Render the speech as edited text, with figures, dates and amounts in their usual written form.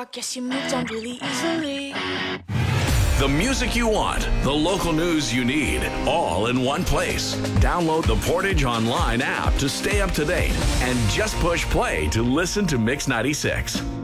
I guess you moved on really easily. The music you want, the local news you need, all in one place. Download the Portage Online app to stay up to date and just push play to listen to Mix 96.